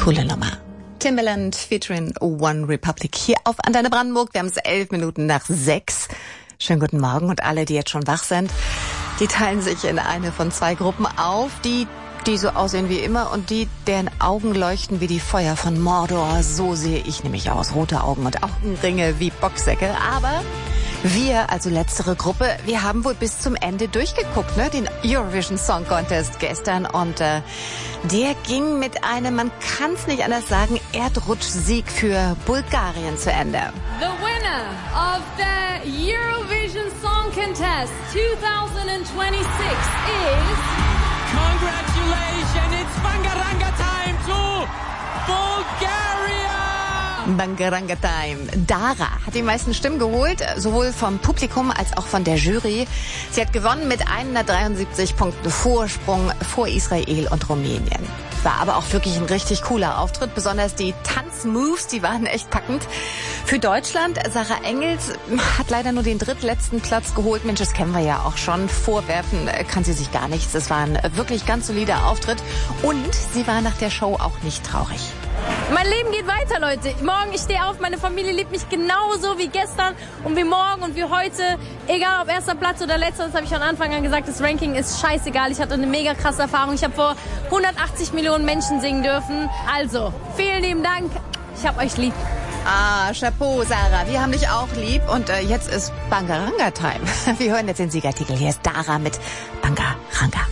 Coole Nummer. Timbaland featuring One Republic hier auf Antenne Brandenburg. Wir haben es 11 Minuten nach 6. Schönen guten Morgen und alle, die jetzt schon wach sind, die teilen sich in eine von zwei Gruppen auf, die so aussehen wie immer und die, deren Augen leuchten wie die Feuer von Mordor. So sehe ich nämlich aus. Rote Augen und Augenringe wie Boxsäcke. Aber wir, also letztere Gruppe, wir haben wohl bis zum Ende durchgeguckt, ne? Den Eurovision Song Contest gestern. Und der ging mit einem, man kann es nicht anders sagen, Erdrutschsieg für Bulgarien zu Ende. The winner of the Eurovision Song Contest 2026 is... Congratulations, it's Bangaranga time to Bulgaria! Bangaranga Time. Dara hat die meisten Stimmen geholt, sowohl vom Publikum als auch von der Jury. Sie hat gewonnen mit 173 Punkten Vorsprung vor Israel und Rumänien. War aber auch wirklich ein richtig cooler Auftritt, besonders die Tanzmoves, die waren echt packend. Für Deutschland, Sarah Engels hat leider nur den drittletzten Platz geholt. Mensch, das kennen wir ja auch schon. Vorwerfen kann sie sich gar nichts. Das war ein wirklich ganz solider Auftritt. Und sie war nach der Show auch nicht traurig. Mein Leben geht weiter, Leute. Morgen, ich stehe auf, meine Familie liebt mich genauso wie gestern und wie morgen und wie heute. Egal ob erster Platz oder letzter, das habe ich von Anfang an gesagt, das Ranking ist scheißegal. Ich hatte eine mega krasse Erfahrung. Ich habe vor 180 Millionen Menschen singen dürfen. Also, vielen lieben Dank. Ich hab euch lieb. Ah, Chapeau, Sarah. Wir haben dich auch lieb. Und jetzt ist Bangaranga Time. Wir hören jetzt den Siegertitel. Hier ist Dara mit Bangaranga.